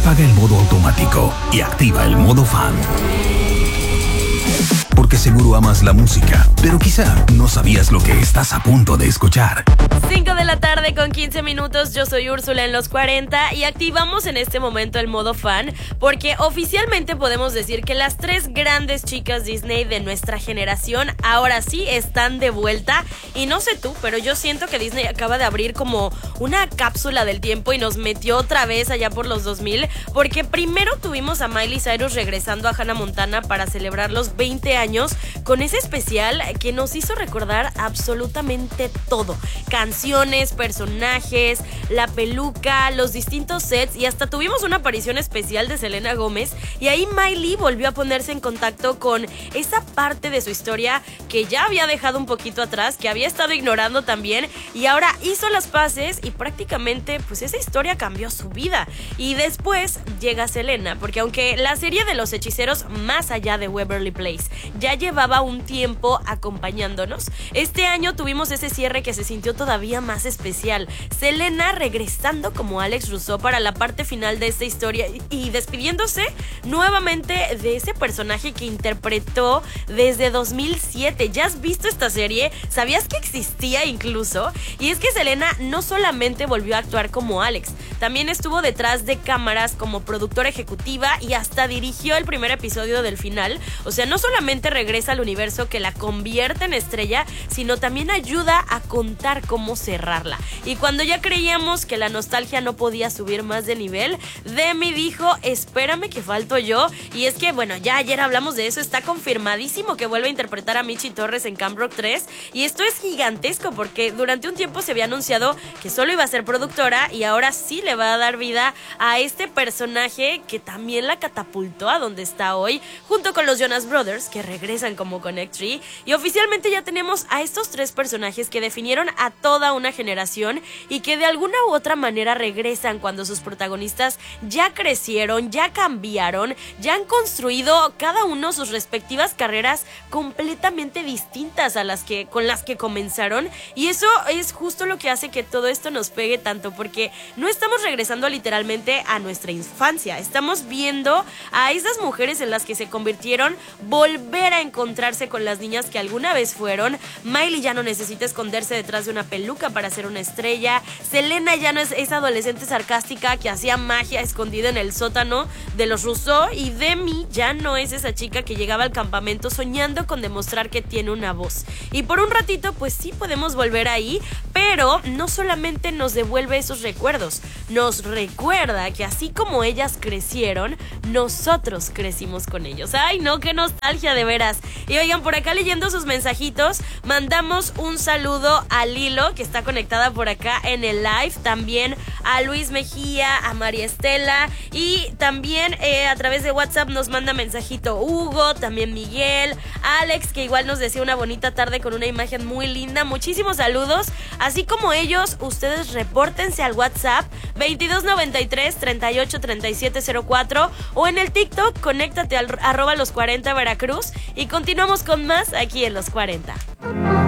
Apaga el modo automático y activa el modo fan. Porque seguro amas la música, pero quizá no sabías lo que estás a punto de escuchar. 5 de la tarde con 15 minutos, yo soy Úrsula en los 40 y activamos en este momento el modo fan porque oficialmente podemos decir que las 3 grandes chicas Disney de nuestra generación ahora sí están de vuelta. Y no sé tú, pero yo siento que Disney acaba de abrir como una cápsula del tiempo y nos metió otra vez allá por los 2000, porque primero tuvimos a Miley Cyrus regresando a Hannah Montana para celebrar los 20 años con ese especial que nos hizo recordar absolutamente todo: canciones, personajes, la peluca, los distintos sets, y hasta tuvimos una aparición especial de Selena Gómez. Y ahí Miley volvió a ponerse en contacto con esa parte de su historia que ya había dejado un poquito atrás, que había estado ignorando también, y ahora hizo las paces y prácticamente pues esa historia cambió su vida. Y después llega Selena, porque aunque la serie de los hechiceros más allá de Waverly Place ya llevaba un tiempo acompañándonos, este año tuvimos ese cierre que se sintió todavía más especial. Selena regresando como Alex Russo para la parte final de esta historia y despidiéndose nuevamente de ese personaje que interpretó desde 2007. ¿Ya has visto esta serie? ¿Sabías que existía incluso? Y es que Selena no solamente volvió a actuar como Alex, también estuvo detrás de cámaras como productora ejecutiva y hasta dirigió el primer episodio del final. O sea, no solamente regresa al universo que la convierte en estrella, sino también ayuda a contar cómo cerrarla. Y cuando ya creíamos que la nostalgia no podía subir más de nivel, Demi dijo: espérame que falto yo. Y es que, bueno, ya ayer hablamos de eso, está confirmadísimo que vuelve a interpretar a Michi Torres en Camp Rock 3, y esto es gigantesco porque durante un tiempo se había anunciado que solo iba a ser productora, y ahora sí le va a dar vida a este personaje que también la catapultó a donde está hoy, junto con los Jonas Brothers, que regresan como Connect 3. Y oficialmente ya tenemos a estos 3 personajes que definieron a toda una generación y que de alguna u otra manera regresan cuando sus protagonistas ya crecieron, ya cambiaron, ya han construido cada uno sus respectivas carreras completamente distintas a con las que comenzaron. Y eso es justo lo que hace que todo esto nos pegue tanto, porque no estamos regresando literalmente a nuestra infancia, estamos viendo a esas mujeres en las que se convirtieron volver a encontrarse con las niñas que alguna vez fueron. Miley ya no necesita esconderse detrás de una peluca para ser una estrella. Selena ya no es esa adolescente sarcástica que hacía magia escondida en el sótano de los Rousseau, y Demi ya no es esa chica que llegaba al campamento soñando con demostrar que tiene una voz. Y por un ratito pues sí podemos volver ahí, pero no solamente nos devuelve esos recuerdos, nos recuerda que así como ellas crecieron, nosotros crecimos con ellos. Ay no, qué nostalgia de veras. Y oigan, por acá leyendo sus mensajitos, mandamos un saludo a Lilo, que está conectada por acá en el live, también a Luis Mejía, a María Estela, y también a través de WhatsApp nos manda mensajito Hugo, también Miguel, Alex, que igual nos decía una bonita tarde con una imagen muy linda. Muchísimos saludos, así como ellos, ustedes repórtense al WhatsApp 2293 38 37 04 o en el TikTok, conéctate al @los40 Veracruz, y continuamos con más aquí en Los 40.